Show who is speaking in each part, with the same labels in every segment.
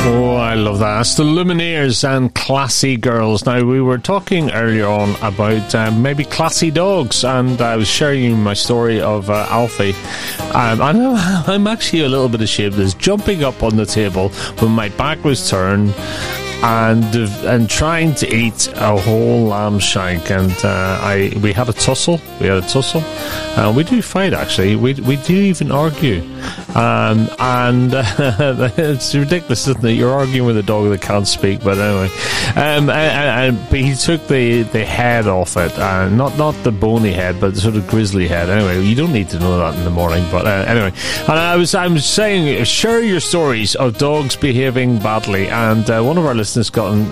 Speaker 1: Oh, I love that. It's the Lumineers and Classy Girls. Now, we were talking earlier on about maybe classy dogs, and I was sharing my story of Alfie. I'm actually a little bit ashamed of this, jumping up on the table when my back was turned and trying to eat a whole lamb shank, and we had a tussle. We do fight, actually. We do even argue, and it's ridiculous, isn't it? You're arguing with a dog that can't speak, but anyway. But he took the head off it, not the bony head, but the sort of grizzly head. Anyway, you don't need to know that in the morning, but anyway. And I'm saying, share your stories of dogs behaving badly, and one of our listeners gotten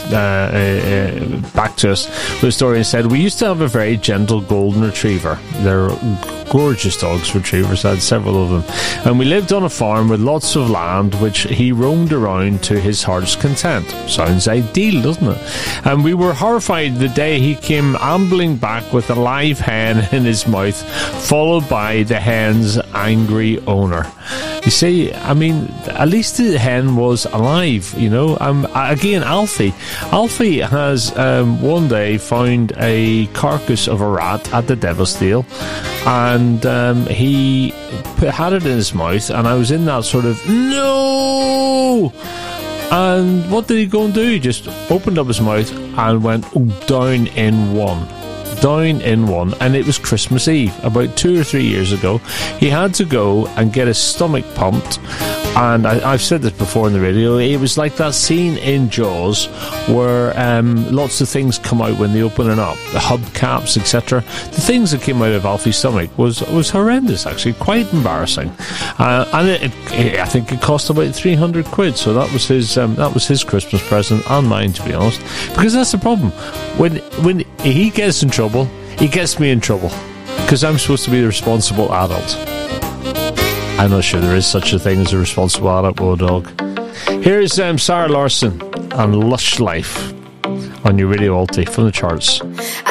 Speaker 1: back to us with a story and said, we used to have a very gentle golden retriever. They're gorgeous dogs, retrievers. I had several of them, and we lived on a farm with lots of land which he roamed around to his heart's content. Sounds ideal, doesn't it? And we were horrified the day he came ambling back with a live hen in his mouth, followed by the hen's angry owner. You see, I mean, at least the hen was alive, you know. Again, Alfie has one day found a carcass of a rat at the Devilsdale, and he had it in his mouth, and I was in that sort of, no! And what did he go and do? He just opened up his mouth and went down in one. And it was Christmas Eve about 2 or 3 years ago. He had to go and get his stomach pumped, and I've said this before in the radio, it was like that scene in Jaws where lots of things come out when they open it up, the hubcaps, etc. The things that came out of Alfie's stomach was horrendous, actually, quite embarrassing, and I think it cost about 300 quid. So that was his Christmas present, and mine, to be honest, because that's the problem. When he gets in trouble, he gets me in trouble, because I'm supposed to be the responsible adult. I'm not sure there is such a thing as a responsible adult with a dog. Here's Sarah Larson and Lush Life on your Radio Alti from the charts.